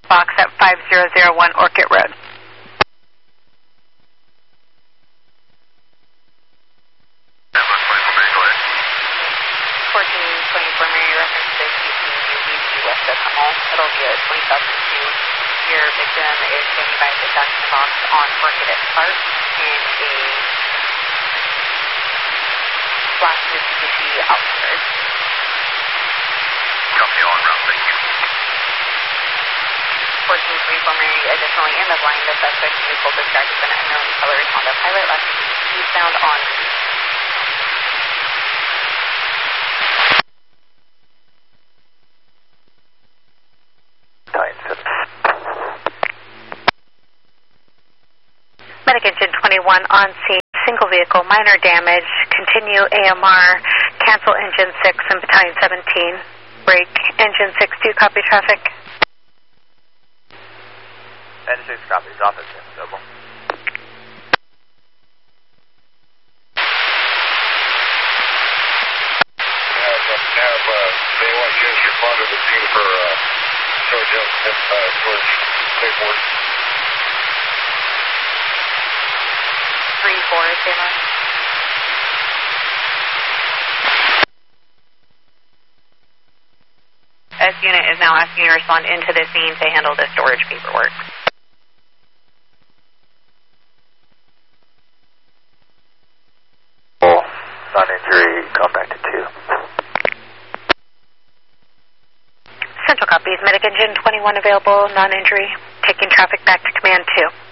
box at 5001 Orchid Road. 1424 Mary references UCUBC West of Hummel. It'll be a 2002. Your victim is standing by the junction box on Orchid at Park in a black Mitsubishi Outlander. Copy on route, thank you. 1424 Mary, additionally in the blind, the suspect's vehicle described as an unknown color Honda Pilot left eastbound on Medic Engine 21 on scene, single vehicle, minor damage, continue AMR, cancel Engine 6 and Battalion 17, break Engine 6, do you copy traffic? Engine 6 copies, office double. Have Baywatch units respond to the scene for George Clayport. 3-4, Taylor. S unit is now asking you to respond into the scene to handle the storage paperwork. Non-injury, come back to 2. Central copies, Medic Engine 21 available, non-injury, taking traffic back to Command 2.